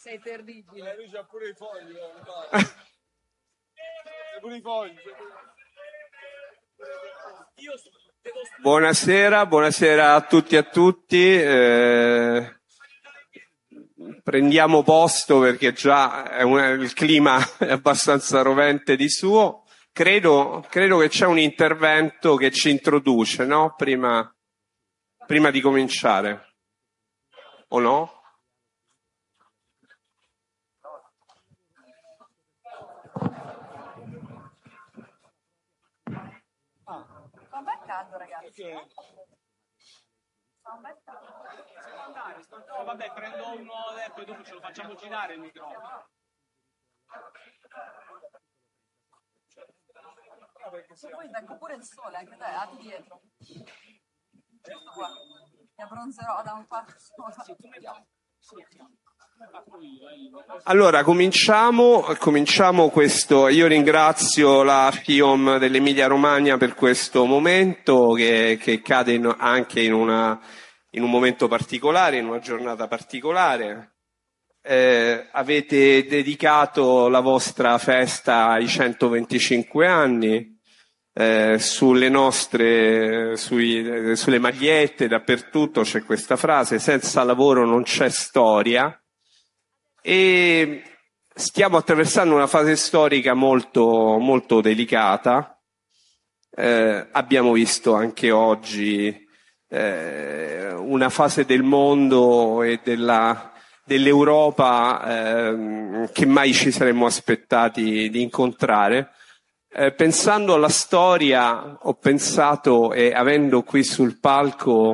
Sei terribile. Lui c'ha pure i fogli. Pure i fogli. Buonasera a tutti e a tutti. Prendiamo posto perché già il clima è abbastanza rovente di suo. Credo che c'è un intervento che ci introduce, no? Prima di cominciare. O no? Fa un bel caldo, ragazzi. Fa un bel caldo. No, vabbè, prendo uno e dopo ce lo facciamo girare il microfono. Poi becco pure il sole, anche te, lati dietro. Giusto qua. Mi abbronzerò da un quarto sole. Allora, cominciamo questo. Io ringrazio la FIOM dell'Emilia Romagna per questo momento che cade anche in un momento particolare, in una giornata particolare. Avete dedicato la vostra festa ai 125 anni. Sulle magliette, dappertutto c'è questa frase: senza lavoro non c'è storia. E stiamo attraversando una fase storica molto, molto delicata. Abbiamo visto anche oggi una fase del mondo e dell'Europa che mai ci saremmo aspettati di incontrare. Pensando alla storia, ho pensato, e avendo qui sul palco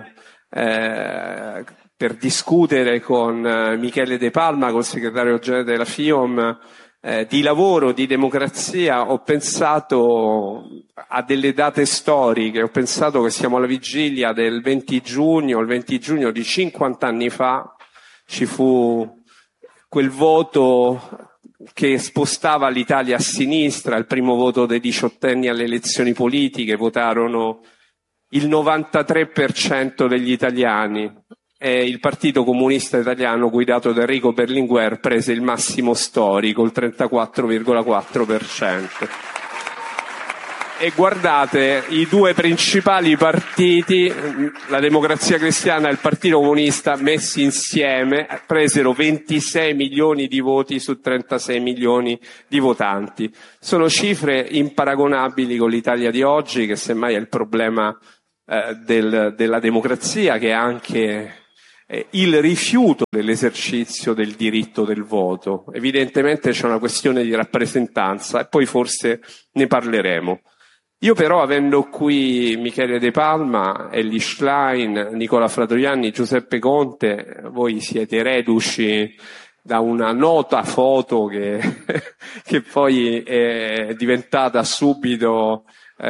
per discutere con Michele De Palma, col segretario generale della FIOM, di lavoro, di democrazia, ho pensato a delle date storiche. Ho pensato che siamo alla vigilia del 20 giugno, il 20 giugno di 50 anni fa ci fu quel voto che spostava l'Italia a sinistra, il primo voto dei diciottenni alle elezioni politiche. Votarono il 93% degli italiani e il Partito Comunista Italiano, guidato da Enrico Berlinguer, prese il massimo storico, il 34,4%. E guardate, i due principali partiti, la Democrazia Cristiana e il Partito Comunista, messi insieme, presero 26 milioni di voti su 36 milioni di votanti. Sono cifre imparagonabili con l'Italia di oggi, che semmai è il problema della democrazia, che è anche il rifiuto dell'esercizio del diritto del voto. Evidentemente c'è una questione di rappresentanza e poi forse ne parleremo. Io però, avendo qui Michele De Palma, Elly Schlein, Nicola Fratoianni, Giuseppe Conte, voi siete reduci da una nota foto che poi è diventata subito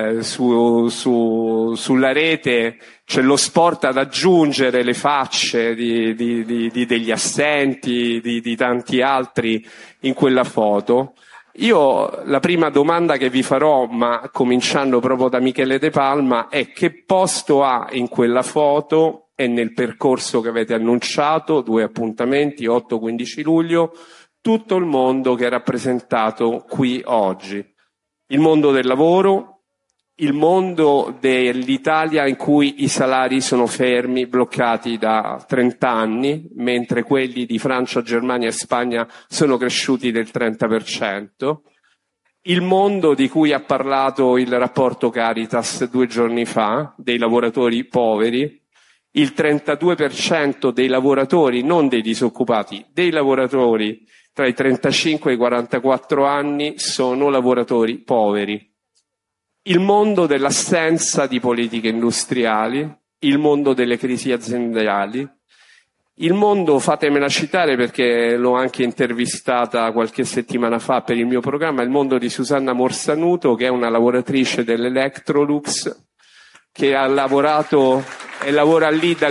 sulla rete. C'è lo sport ad aggiungere le facce degli assenti, di tanti altri in quella foto. Io la prima domanda che vi farò, ma cominciando proprio da Michele De Palma, è: che posto ha in quella foto e nel percorso che avete annunciato, 2 appuntamenti, 8-15 luglio, tutto il mondo che è rappresentato qui oggi? Il mondo del lavoro, il mondo dell'Italia in cui i salari sono fermi, bloccati da 30 anni, mentre quelli di Francia, Germania e Spagna sono cresciuti del 30%. Il mondo di cui ha parlato il rapporto Caritas 2 giorni fa, dei lavoratori poveri. Il 32% dei lavoratori, non dei disoccupati, dei lavoratori tra i 35 e i 44 anni sono lavoratori poveri. Il mondo dell'assenza di politiche industriali, il mondo delle crisi aziendali, il mondo, fatemela citare perché l'ho anche intervistata qualche settimana fa per il mio programma, il mondo di Susanna Morsanuto, che è una lavoratrice dell'Electrolux, che ha lavorato e lavora lì dal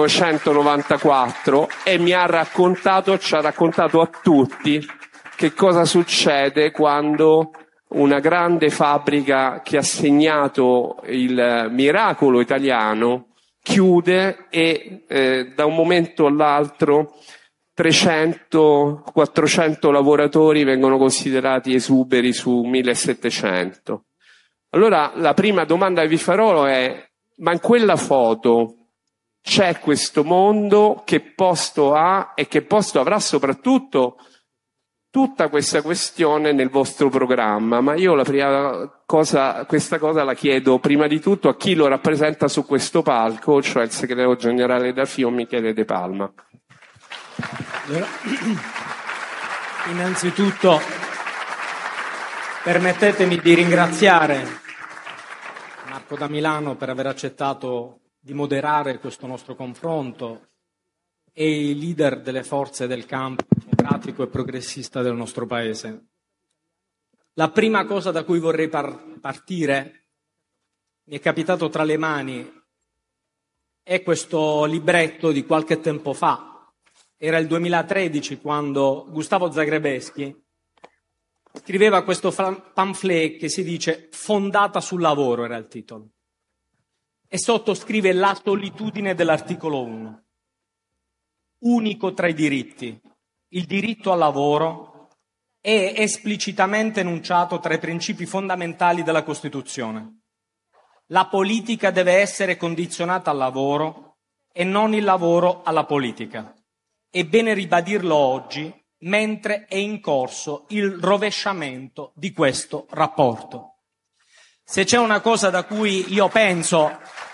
1994 e ci ha raccontato a tutti che cosa succede quando una grande fabbrica che ha segnato il miracolo italiano chiude e da un momento all'altro 300-400 lavoratori vengono considerati esuberi su 1700. Allora la prima domanda che vi farò è: ma in quella foto c'è questo mondo? Che posto ha e che posto avrà soprattutto tutta questa questione nel vostro programma? Ma io la prima cosa, questa cosa la chiedo prima di tutto a chi lo rappresenta su questo palco, cioè il segretario generale da FIOM Michele De Palma. Allora, innanzitutto permettetemi di ringraziare Marco da Milano per aver accettato di moderare questo nostro confronto e i leader delle forze del campo democratico e progressista del nostro paese. La prima cosa da cui vorrei partire, mi è capitato tra le mani, è questo libretto di qualche tempo fa. Era il 2013 quando Gustavo Zagrebeschi scriveva questo pamphlet che si dice "Fondata sul lavoro", era il titolo. E sotto scrive la solitudine dell'articolo 1. Unico tra i diritti, il diritto al lavoro è esplicitamente enunciato tra i principi fondamentali della Costituzione. La politica deve essere condizionata al lavoro e non il lavoro alla politica. È bene ribadirlo oggi, mentre è in corso il rovesciamento di questo rapporto. Se c'è una cosa da cui io penso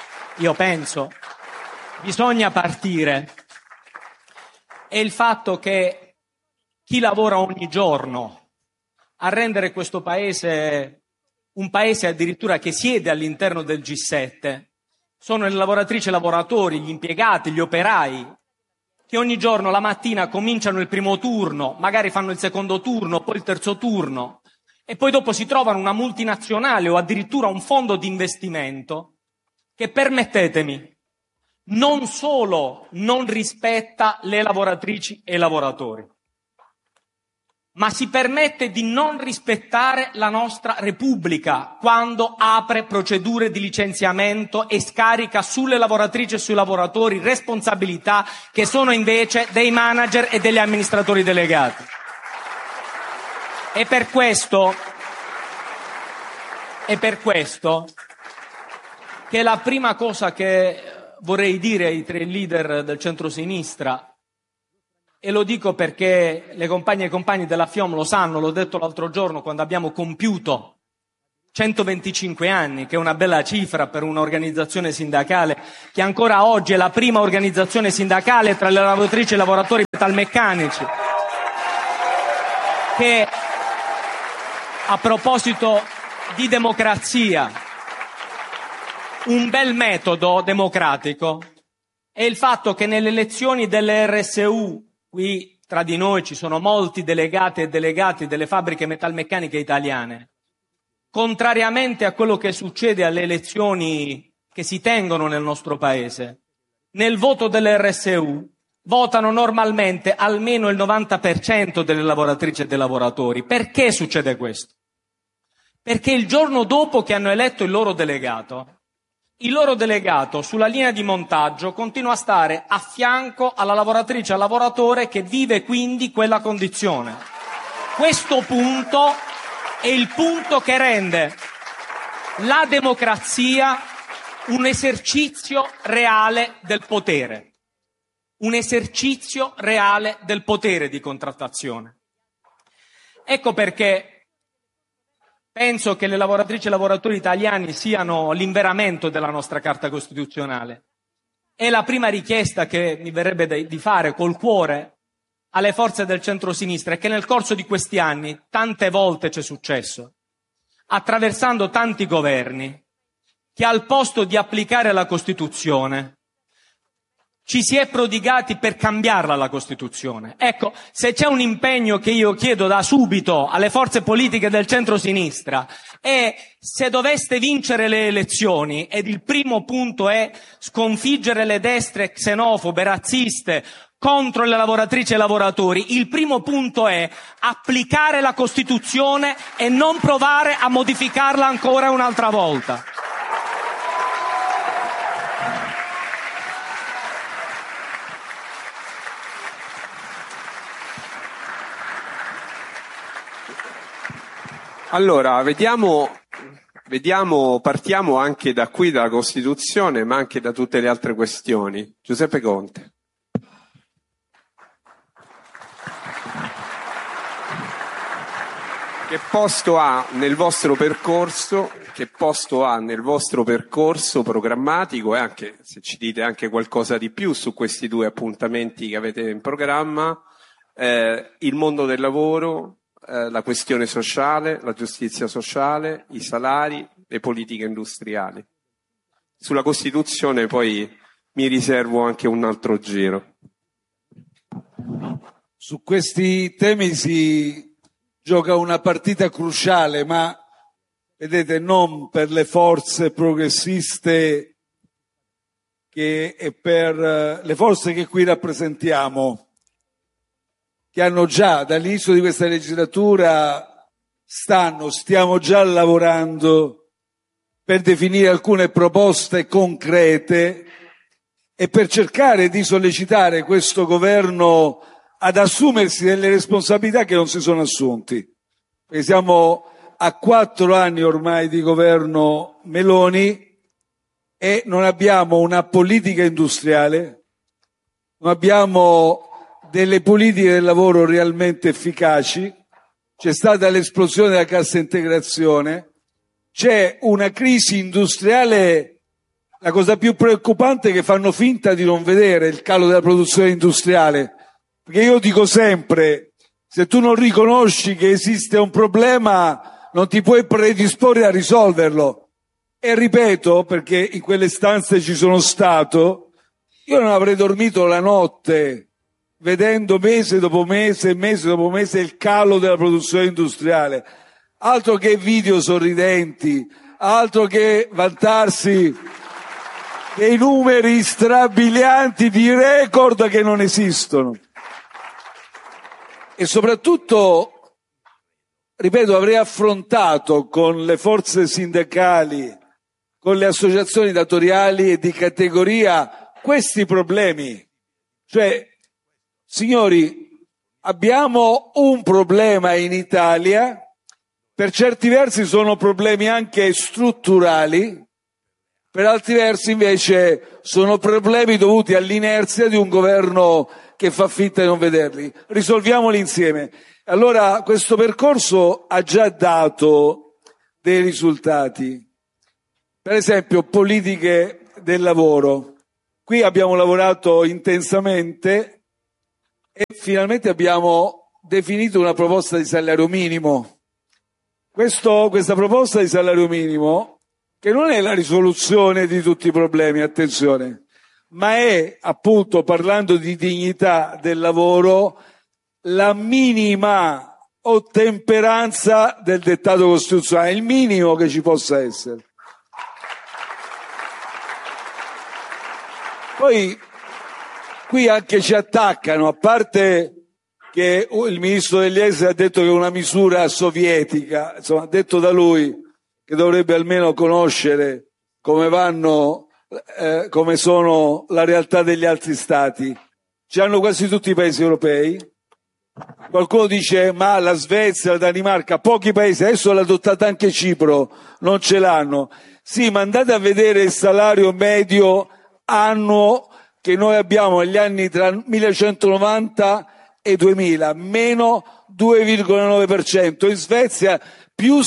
bisogna partire, è il fatto che chi lavora ogni giorno a rendere questo paese un paese addirittura che siede all'interno del G7 sono le lavoratrici e i lavoratori, gli impiegati, gli operai, che ogni giorno la mattina cominciano il primo turno, magari fanno il secondo turno, poi il terzo turno, e poi dopo si trovano una multinazionale o addirittura un fondo di investimento che, permettetemi, non solo non rispetta le lavoratrici e i lavoratori, ma si permette di non rispettare la nostra Repubblica quando apre procedure di licenziamento e scarica sulle lavoratrici e sui lavoratori responsabilità che sono invece dei manager e degli amministratori delegati. E per questo che la prima cosa che vorrei dire ai tre leader del centrosinistra, e lo dico perché le compagne e compagni della FIOM lo sanno, l'ho detto l'altro giorno quando abbiamo compiuto 125 anni, che è una bella cifra per un'organizzazione sindacale che ancora oggi è la prima organizzazione sindacale tra le lavoratrici e i lavoratori metalmeccanici, che a proposito di democrazia, un bel metodo democratico è il fatto che nelle elezioni delle RSU, qui tra di noi ci sono molti delegati e delegati delle fabbriche metalmeccaniche italiane, contrariamente a quello che succede alle elezioni che si tengono nel nostro paese, nel voto delle RSU votano normalmente almeno il 90% delle lavoratrici e dei lavoratori. Perché succede questo? Perché il giorno dopo che hanno eletto il loro delegato sulla linea di montaggio continua a stare a fianco alla lavoratrice e al lavoratore che vive quindi quella condizione. Questo punto è il punto che rende la democrazia un esercizio reale del potere. Un esercizio reale del potere di contrattazione. Ecco perché penso che le lavoratrici e i lavoratori italiani siano l'inveramento della nostra Carta Costituzionale. E la prima richiesta che mi verrebbe di fare col cuore alle forze del centro-sinistra è che nel corso di questi anni, tante volte c'è successo, attraversando tanti governi, che al posto di applicare la Costituzione ci si è prodigati per cambiarla la Costituzione. Ecco, se c'è un impegno che io chiedo da subito alle forze politiche del centro-sinistra è, se doveste vincere le elezioni, ed il primo punto è sconfiggere le destre xenofobe, razziste, contro le lavoratrici e i lavoratori, il primo punto è applicare la Costituzione e non provare a modificarla ancora un'altra volta. Allora, partiamo anche da qui, dalla Costituzione, ma anche da tutte le altre questioni. Giuseppe Conte. Che posto ha nel vostro percorso programmatico, e anche se ci dite anche qualcosa di più su questi due appuntamenti che avete in programma, il mondo del lavoro, la questione sociale, la giustizia sociale, i salari, le politiche industriali. Sulla Costituzione poi mi riservo anche un altro giro. Su questi temi si gioca una partita cruciale, ma vedete, non per le forze progressiste e per le forze che qui rappresentiamo, che hanno già dall'inizio di questa legislatura stiamo già lavorando per definire alcune proposte concrete e per cercare di sollecitare questo governo ad assumersi delle responsabilità che non si sono assunti. Perché siamo a 4 anni ormai di governo Meloni e non abbiamo una politica industriale, non abbiamo delle politiche del lavoro realmente efficaci, c'è stata l'esplosione della cassa integrazione, c'è una crisi industriale. La cosa più preoccupante è che fanno finta di non vedere il calo della produzione industriale. Perché io dico sempre, se tu non riconosci che esiste un problema, non ti puoi predisporre a risolverlo. E ripeto, perché in quelle stanze ci sono stato, io non avrei dormito la notte vedendo mese dopo mese il calo della produzione industriale. Altro che video sorridenti, altro che vantarsi dei numeri strabilianti di record che non esistono. E soprattutto, ripeto, avrei affrontato con le forze sindacali, con le associazioni datoriali e di categoria questi problemi. Cioè, signori, abbiamo un problema in Italia, per certi versi sono problemi anche strutturali, per altri versi invece sono problemi dovuti all'inerzia di un governo che fa finta di non vederli. Risolviamoli insieme. Allora, questo percorso ha già dato dei risultati. Per esempio, politiche del lavoro. Qui abbiamo lavorato intensamente e finalmente abbiamo definito una proposta di salario minimo. Questa proposta di salario minimo, che non è la risoluzione di tutti i problemi, attenzione, ma è, appunto, parlando di dignità del lavoro, la minima ottemperanza del dettato costituzionale, il minimo che ci possa essere. Poi qui anche ci attaccano, a parte che il ministro degli esteri ha detto che è una misura sovietica, insomma, detto da lui, che dovrebbe almeno conoscere come sono la realtà degli altri stati. Ci hanno quasi tutti i paesi europei. Qualcuno dice ma la Svezia, la Danimarca, pochi paesi, adesso l'ha adottata anche Cipro, non ce l'hanno. Sì, ma andate a vedere il salario medio annuo che noi abbiamo negli anni tra 1990 e 2000, meno 2,9%, in Svezia più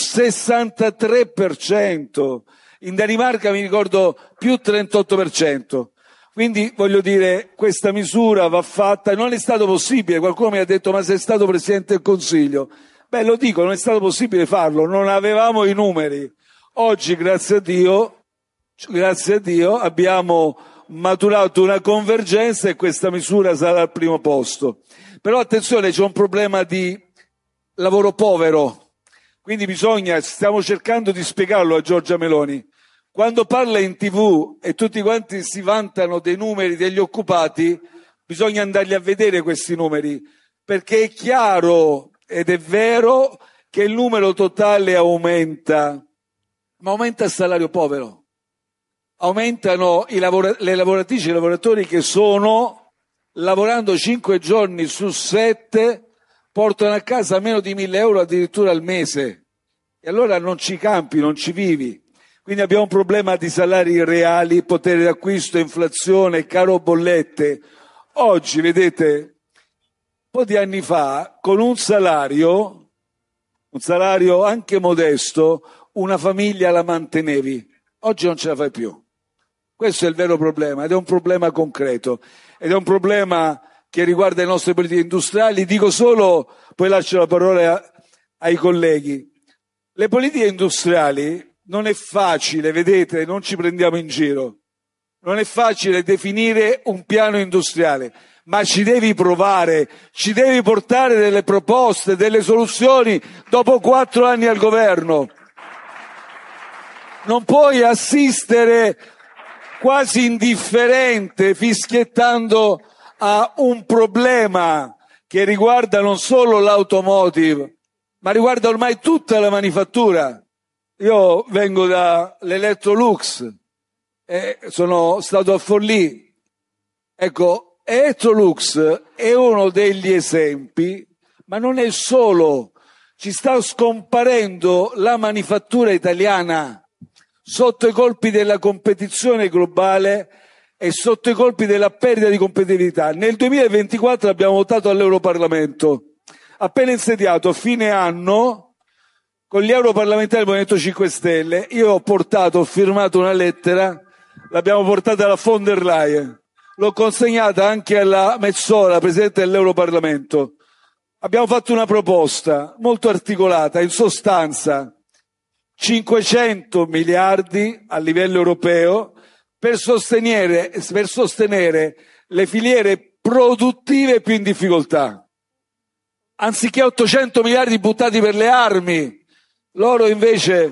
63%, in Danimarca mi ricordo più 38%. Quindi voglio dire, questa misura va fatta, non è stato possibile, qualcuno mi ha detto ma sei stato Presidente del Consiglio. Beh, lo dico, non è stato possibile farlo, non avevamo i numeri. Oggi, grazie a Dio, abbiamo maturato una convergenza e questa misura sarà al primo posto. Però attenzione, c'è un problema di lavoro povero, quindi stiamo cercando di spiegarlo a Giorgia Meloni. Quando parla in TV e tutti quanti si vantano dei numeri degli occupati, bisogna andarli a vedere questi numeri, perché è chiaro ed è vero che il numero totale aumenta, ma aumenta il salario povero. Aumentano le lavoratrici e i lavoratori che sono, lavorando 5 giorni su 7, portano a casa meno di 1.000 euro addirittura al mese. E allora non ci campi, non ci vivi. Quindi abbiamo un problema di salari reali, potere d'acquisto, inflazione, caro bollette. Oggi, vedete, un po' di anni fa, con un salario anche modesto, una famiglia la mantenevi. Oggi non ce la fai più. Questo è il vero problema, ed è un problema concreto, ed è un problema che riguarda le nostre politiche industriali. Dico solo, poi lascio la parola ai colleghi. Le politiche industriali non è facile, vedete, non ci prendiamo in giro, non è facile definire un piano industriale, ma ci devi provare, ci devi portare delle proposte, delle soluzioni dopo 4 anni al governo. Non puoi assistere quasi indifferente, fischiettando a un problema che riguarda non solo l'automotive, ma riguarda ormai tutta la manifattura. Io vengo dall'Electrolux, sono stato a Forlì. Ecco, Electrolux è uno degli esempi, ma non è solo. Ci sta scomparendo la manifattura italiana sotto i colpi della competizione globale e sotto i colpi della perdita di competitività. Nel 2024 abbiamo votato all'Europarlamento. Appena insediato, a fine anno, con gli europarlamentari del Movimento 5 Stelle, io ho firmato una lettera, l'abbiamo portata alla von der Leyen, l'ho consegnata anche alla Metsola, Presidente dell'Europarlamento. Abbiamo fatto una proposta molto articolata, in sostanza 500 miliardi a livello europeo per sostenere le filiere produttive più in difficoltà. Anziché 800 miliardi buttati per le armi, loro invece...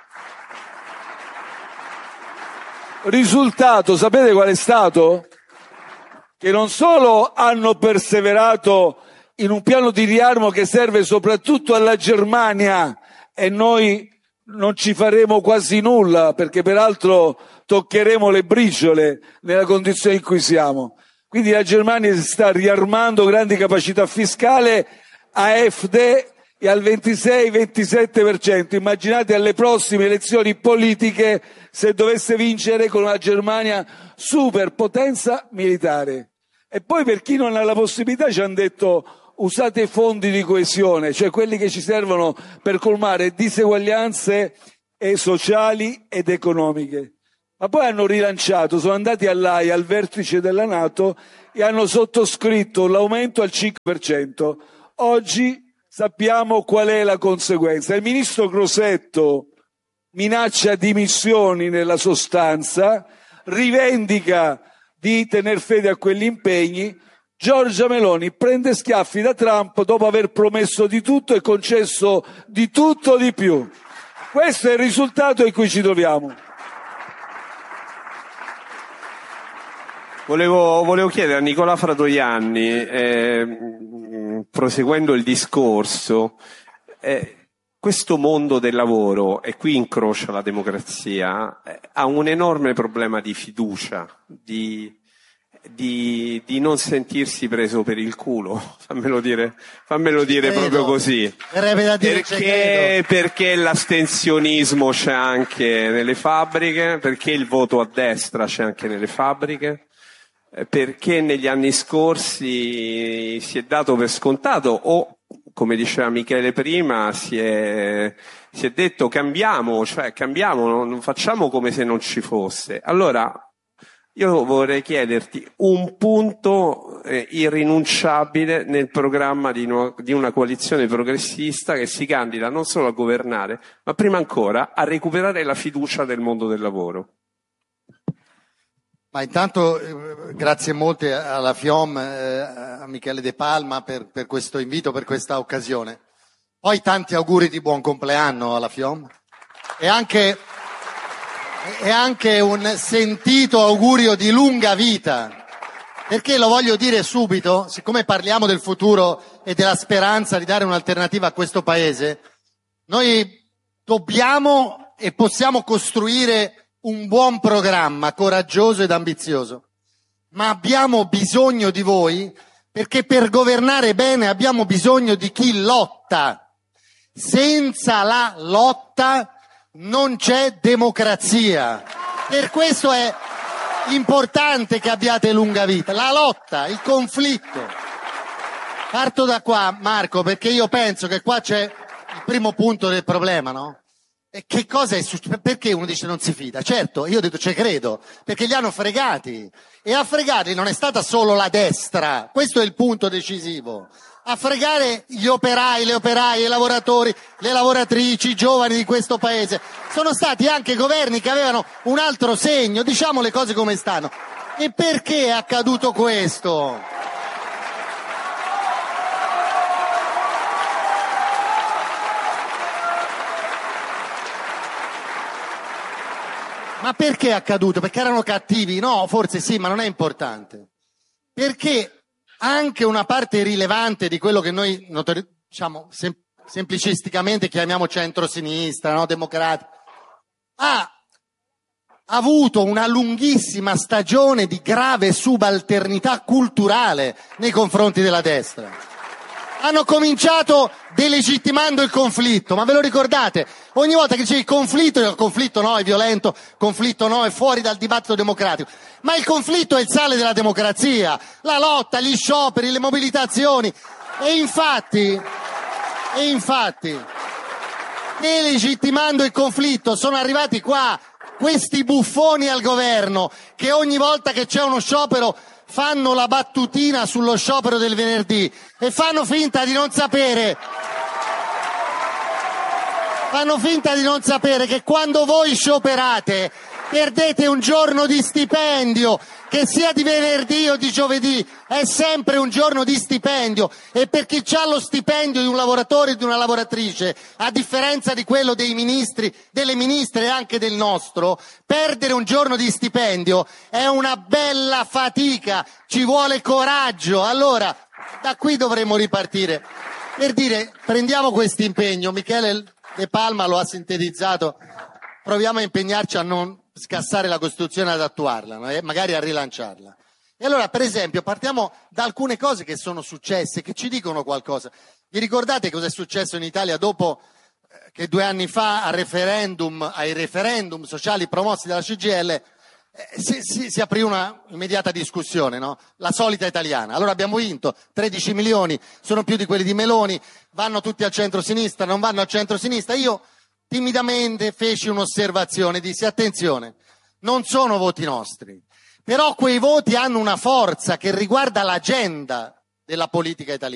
Risultato, sapete qual è stato? Che non solo hanno perseverato in un piano di riarmo che serve soprattutto alla Germania, e noi non ci faremo quasi nulla, perché peraltro toccheremo le briciole nella condizione in cui siamo. Quindi la Germania si sta riarmando, grandi capacità fiscale, AfD e al 26-27%. Immaginate alle prossime elezioni politiche se dovesse vincere con una Germania superpotenza militare. E poi, per chi non ha la possibilità, ci hanno detto: usate i fondi di coesione, cioè quelli che ci servono per colmare diseguaglianze sociali ed economiche. Ma poi hanno rilanciato, sono andati all'Aia, al vertice della NATO, e hanno sottoscritto l'aumento al 5%. Oggi sappiamo qual è la conseguenza. Il ministro Crosetto minaccia dimissioni nella sostanza, rivendica di tener fede a quegli impegni. Giorgia Meloni prende schiaffi da Trump dopo aver promesso di tutto e concesso di tutto di più. Questo è il risultato in cui ci troviamo. Volevo chiedere a Nicolà Fratoianni, proseguendo il discorso, questo mondo del lavoro, e qui incrocia la democrazia, ha un enorme problema di fiducia, di non sentirsi preso per il culo, fammelo dire proprio così. Perché l'astensionismo c'è anche nelle fabbriche, perché il voto a destra c'è anche nelle fabbriche, perché negli anni scorsi si è dato per scontato, o come diceva Michele prima, si è detto cambiamo, non facciamo come se non ci fosse. Allora io vorrei chiederti un punto irrinunciabile nel programma di una coalizione progressista che si candida non solo a governare, ma prima ancora a recuperare la fiducia del mondo del lavoro. Ma intanto grazie molte alla FIOM, a Michele De Palma per questo invito, per questa occasione. Poi tanti auguri di buon compleanno alla FIOM e anche un sentito augurio di lunga vita, perché lo voglio dire subito, siccome parliamo del futuro e della speranza di dare un'alternativa a questo Paese, noi dobbiamo e possiamo costruire un buon programma, coraggioso ed ambizioso, ma abbiamo bisogno di voi, perché per governare bene abbiamo bisogno di chi lotta. senza la lotta non c'è democrazia. Per questo è importante che abbiate lunga vita. La lotta, il conflitto. Parto da qua, Marco, perché io penso che qua c'è il primo punto del problema, no? E che cosa è successo? Perché uno dice non si fida? Certo, io ho detto ci credo, perché li hanno fregati. E a fregarli non è stata solo la destra, questo è il punto decisivo. A fregare gli operai, le operaie, i lavoratori, le lavoratrici, i giovani di questo paese. Sono stati anche governi che avevano un altro segno, diciamo le cose come stanno. E perché è accaduto questo? Ma perché è accaduto? Perché erano cattivi? No, forse sì, ma non è importante. Perché anche una parte rilevante di quello che noi, diciamo, semplicisticamente chiamiamo centro-sinistra, no? Democratico, ha avuto una lunghissima stagione di grave subalternità culturale nei confronti della destra. Hanno cominciato delegittimando il conflitto, ma ve lo ricordate? Ogni volta che dicevi il conflitto no, è violento, conflitto no, è fuori dal dibattito democratico. Ma il conflitto è il sale della democrazia, la lotta, gli scioperi, le mobilitazioni. E infatti, delegittimando il conflitto, sono arrivati qua questi buffoni al governo che ogni volta che c'è uno sciopero fanno la battutina sullo sciopero del venerdì e fanno finta di non sapere che quando voi scioperate perdete un giorno di stipendio, che sia di venerdì o di giovedì, è sempre un giorno di stipendio, e per chi ha lo stipendio di un lavoratore e di una lavoratrice, a differenza di quello dei ministri, delle ministre e anche del nostro, perdere un giorno di stipendio è una bella fatica, ci vuole coraggio. Allora, da qui dovremmo ripartire per dire: prendiamo questo impegno, Michele De Palma lo ha sintetizzato, proviamo a impegnarci a non scassare la Costituzione, ad attuarla, no? E magari a rilanciarla. E allora, per esempio, partiamo da alcune cose che sono successe, che ci dicono qualcosa. Vi ricordate cosa è successo in Italia dopo che 2 anni fa ai referendum sociali promossi dalla CGIL si aprì una immediata discussione, no? La solita italiana. Allora abbiamo vinto, 13 milioni, sono più di quelli di Meloni, vanno tutti al centro-sinistra, non vanno al centro-sinistra. Io timidamente feci un'osservazione, dissi: attenzione, non sono voti nostri, però quei voti hanno una forza che riguarda l'agenda della politica italiana.